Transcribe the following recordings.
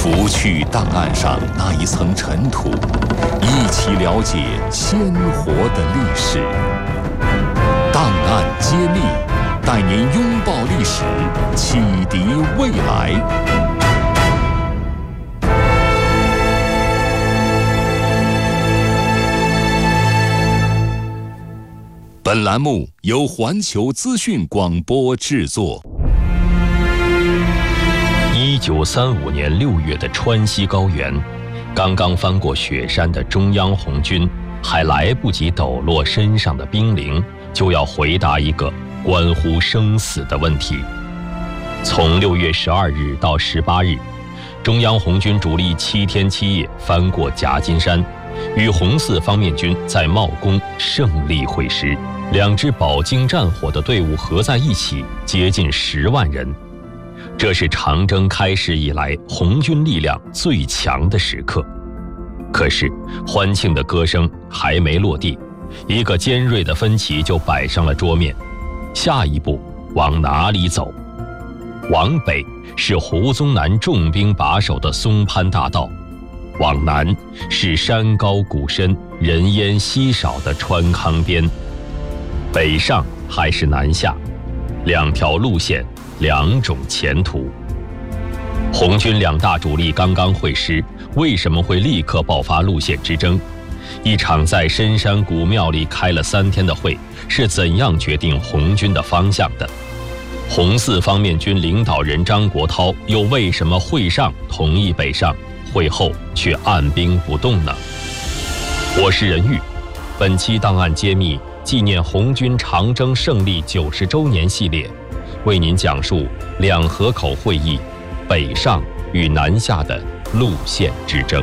拂去档案上那一层尘土，一起了解鲜活的历史。档案揭秘，带您拥抱历史，启迪未来。本栏目由环球资讯广播制作。 1935年6月的川西高原，刚刚翻过雪山的中央红军还来不及抖落身上的兵铃，就要回答一个关乎生死的问题。从6月12日到18日，中央红军主力7天7夜翻过夹金山，与红四方面军在茂功胜利会师。2支饱经战火的队伍合在一起，接近10万人。这是长征开始以来红军力量最强的时刻。可是欢庆的歌声还没落地，一个尖锐的分歧就摆上了桌面。下一步往哪里走？往北是胡宗南重兵把守的松潘大道，往南是山高谷深人烟稀少的川康边。北上还是南下，2条路线，2种前途。红军2大主力刚刚会师，为什么会立刻爆发路线之争？一场在深山古庙里开了3天的会，是怎样决定红军的方向的？红四方面军领导人张国焘又为什么会上同意北上，会后却按兵不动呢？我是任玉，本期档案揭秘纪念红军长征胜利90周年系列，为您讲述两河口会议北上与南下的路线之争。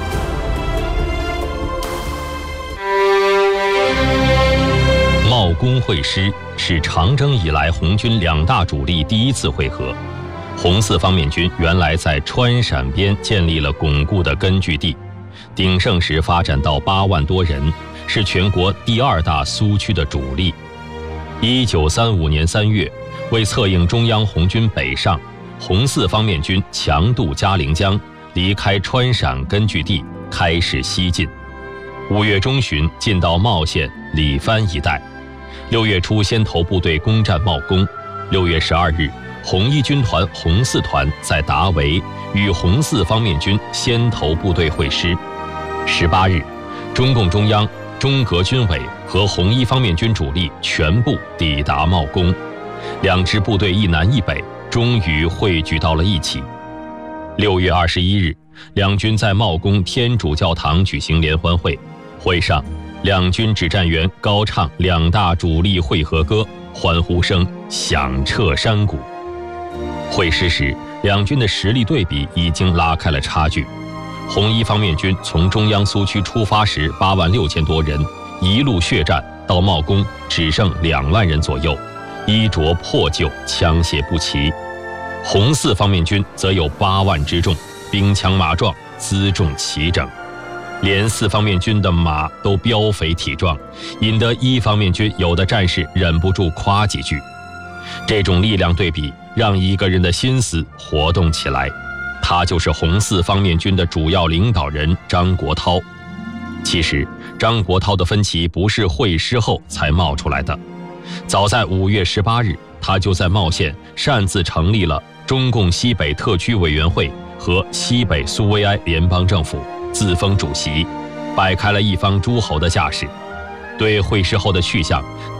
茂功会师是长征以来红军2大主力第一次会合。红四方面军原来在川陕边建立了巩固的根据地，鼎盛时发展到8万多人，是全国第2大苏区的主力。1935年3月，为策应中央红军北上，红四方面军强渡嘉陵江，离开川陕根据地，开始西进。5月中旬进到茂县李番一带，6月初先头部队攻占茂功。6月12日，红一军团红四团在达维与红四方面军先头部队会师。18日，中共中央、中革军委和红一方面军主力全部抵达茂功，2支部队一南一北，终于汇聚到了一起。6月21日，2军在茂功天主教堂举行联欢会，会上2军指战员高唱2大主力会合歌，欢呼声响彻山谷。会师时，2军的实力对比已经拉开了差距。红一方面军从中央苏区出发时8万6千多人，一路血战到茂功只剩2万人左右，衣着破旧，枪械不齐。红四方面军则有8万之众，兵强马壮，辎重齐整，连4方面军的马都膘肥体壮，引得1方面军有的战士忍不住夸几句。这种力量对比让一个人的心思活动起来，他就是红四方面军的主要领导人张国焘。其实张国焘的分歧不是会师后才冒出来的，早在5月18日，他就在茂县擅自成立了中共西北特区委员会和西北苏维埃联邦政府，自封主席，摆开了一方诸侯的架势。对会师后的去向，